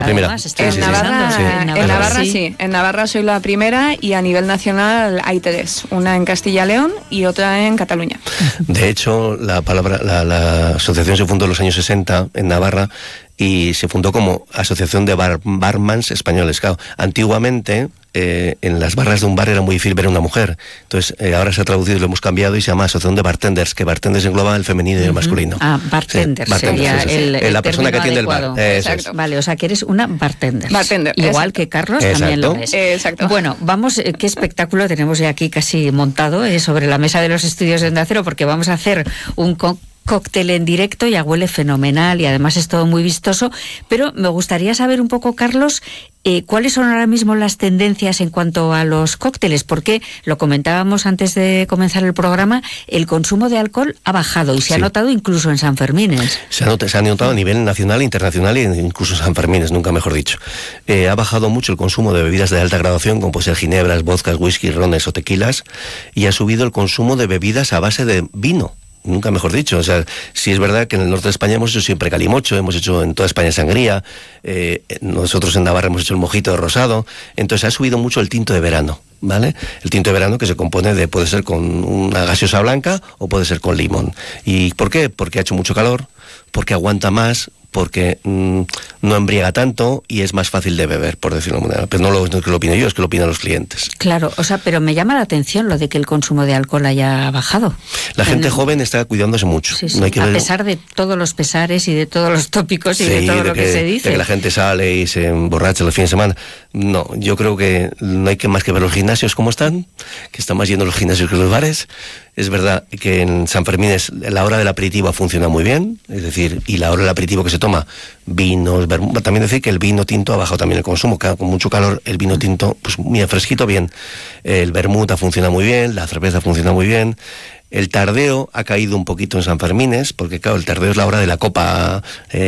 Además, En Navarra sí. En Navarra soy la primera y a nivel nacional hay tres. Una en Castilla y León y otra en Cataluña. De hecho, la asociación se fundó en los años 60 en Navarra y se fundó como Asociación de Barmans Españoles. Claro, antiguamente en las barras de un bar era muy difícil ver a una mujer. Entonces ahora se ha traducido y lo hemos cambiado y se llama Asociación de Bartenders, que bartenders engloba el femenino y el masculino. Bartenders, sí, sería la persona que atiende adecuado. el bar. Vale, o sea que eres una bartender. Igual exacto. que Carlos también lo es. Exacto. Bueno, vamos, qué espectáculo tenemos ya aquí casi montado sobre la mesa de los estudios de Onda Cero, porque vamos a hacer un cóctel en directo, ya huele fenomenal y además es todo muy vistoso, pero me gustaría saber un poco, Carlos, ¿cuáles son ahora mismo las tendencias en cuanto a los cócteles? Porque lo comentábamos antes de comenzar el programa, el consumo de alcohol ha bajado y se ha notado incluso en Sanfermines. Se ha notado a nivel nacional, internacional e incluso en Sanfermines, nunca mejor dicho. Ha bajado mucho el consumo de bebidas de alta graduación, como puede ser ginebras, vodkas, whisky, rones o tequilas, y ha subido el consumo de bebidas a base de vino. Nunca mejor dicho. O sea, sí es verdad que en el norte de España hemos hecho siempre calimocho, hemos hecho en toda España sangría, nosotros en Navarra hemos hecho el mojito de rosado, entonces ha subido mucho el tinto de verano, ¿vale? El tinto de verano que se compone de, puede ser con una gaseosa blanca o puede ser con limón. ¿Y por qué? Porque ha hecho mucho calor, porque aguanta más, porque no embriaga tanto y es más fácil de beber, por decirlo de manera. Pero no es que lo opine yo, es que lo opinan los clientes. Claro, o sea, pero me llama la atención lo de que el consumo de alcohol haya bajado. La gente joven está cuidándose mucho. Sí, sí. No hay que a pesar de todos los pesares y de todos los tópicos y de todo lo que se dice. De que la gente sale y se emborracha los fines de semana. No, yo creo que no hay que más que ver los gimnasios cómo están, que están más yendo los gimnasios que los bares. Es verdad que en San Fermín la hora del aperitivo funciona muy bien, es decir, y la hora del aperitivo que se toma, vinos, también decir que el vino tinto ha bajado también el consumo, claro, con mucho calor el vino tinto, pues mira, fresquito bien, el vermut funciona muy bien, la cerveza funciona muy bien. El tardeo ha caído un poquito en San Fermines, porque claro, el tardeo es la hora de la copa,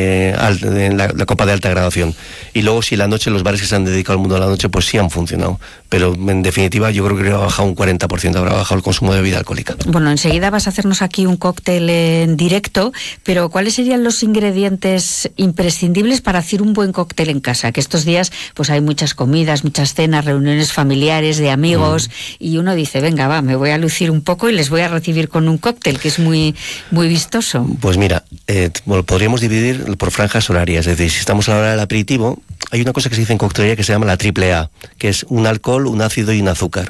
la copa de alta graduación. Y luego si la noche, los bares que se han dedicado al mundo de la noche, pues sí han funcionado. Pero en definitiva yo creo que ha bajado un 40%, habrá bajado el consumo de bebida alcohólica. Bueno, enseguida vas a hacernos aquí un cóctel en directo, pero ¿cuáles serían los ingredientes imprescindibles para hacer un buen cóctel en casa? Que estos días pues hay muchas comidas, muchas cenas, reuniones familiares, de amigos, y uno dice, venga, va, me voy a lucir un poco y les voy a recibir con un cóctel que es muy, muy vistoso. Pues mira, podríamos dividir por franjas horarias, es decir, si estamos a la hora del aperitivo, hay una cosa que se dice en coctelería que se llama la triple A, que es un alcohol, un ácido y un azúcar,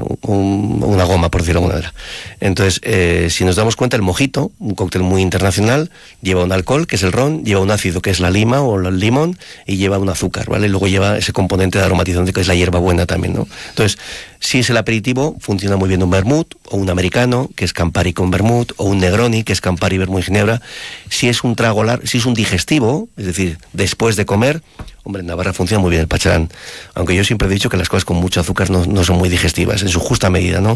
una goma, por decirlo de alguna manera. Entonces, si nos damos cuenta, el mojito, un cóctel muy internacional, lleva un alcohol, que es el ron, lleva un ácido, que es la lima o el limón, y lleva un azúcar, ¿vale? Luego lleva ese componente de aromatizante, que es la hierbabuena también, ¿no? Entonces, si es el aperitivo, funciona muy bien un vermut, o un americano, que es Campari con vermut, o un Negroni, que es Campari, vermut y ginebra. Si es un trago si es un digestivo, es decir, después de comer, hombre, en Navarra funciona muy bien el pacharán, aunque yo siempre he dicho que las cosas con mucho azúcar no son muy digestivas, en su justa medida, ¿no?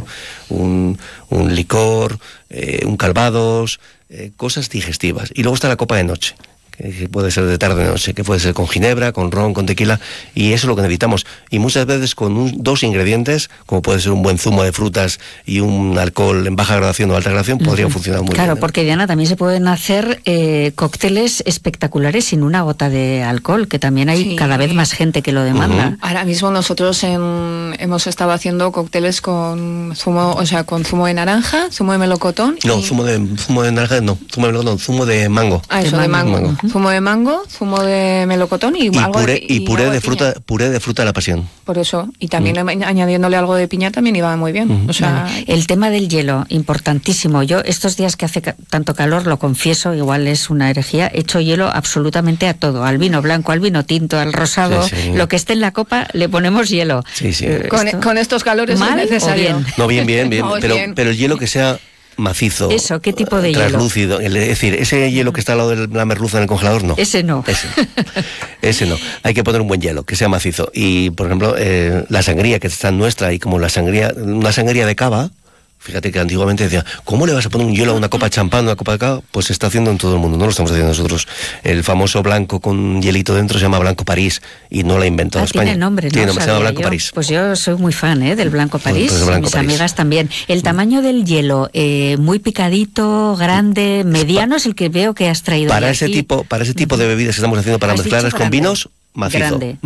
Un licor, un calvados, cosas digestivas. Y luego está la copa de noche, que puede ser de tarde a noche, que puede ser con ginebra, con ron, con tequila, y eso es lo que necesitamos. Y muchas veces con dos ingredientes, como puede ser un buen zumo de frutas y un alcohol en baja graduación o alta graduación, podría funcionar muy bien. Claro, porque Diana, también se pueden hacer cócteles espectaculares sin una gota de alcohol, que también hay cada vez más gente que lo demanda. Ahora mismo nosotros hemos estado haciendo cócteles con zumo, o sea, con zumo de naranja, zumo de melocotón. No, zumo de naranja no, zumo de melocotón, zumo de mango. Ah, eso, de mango. Zumo de mango, zumo de melocotón y algo puré de fruta de la pasión. Por eso, y también añadiéndole algo de piña también iba muy bien. O sea, vale. El tema del hielo, importantísimo. Yo estos días que hace tanto calor, lo confieso, igual es una herejía, echo hielo absolutamente a todo, al vino blanco, al vino tinto, al rosado, lo que esté en la copa le ponemos hielo. Sí, sí. Con estos calores ¿mal es necesario. o bien? No, bien, No, pero el hielo que sea macizo. Eso, ¿qué tipo de translúcido, hielo? Es decir, ese hielo que está al lado de la merluza en el congelador, no. Ese no. Ese no. Hay que poner un buen hielo, que sea macizo. Y, por ejemplo, la sangría que está nuestra, y como una sangría de cava, fíjate que antiguamente decía, ¿cómo le vas a poner un hielo a una copa de champán, una copa de cava? Pues se está haciendo en todo el mundo, no lo estamos haciendo nosotros. El famoso blanco con hielito dentro se llama Blanco París y no la inventó España. Tiene nombre, ¿no? Tiene nombre, se llama Blanco París. Pues yo soy muy fan del Blanco París, pues Blanco mis París. amigas también. El tamaño del hielo, muy picadito, grande, mediano es el que veo que has traído para ese tipo de bebidas que estamos haciendo para mezclarlas con vinos, macizo. Grande.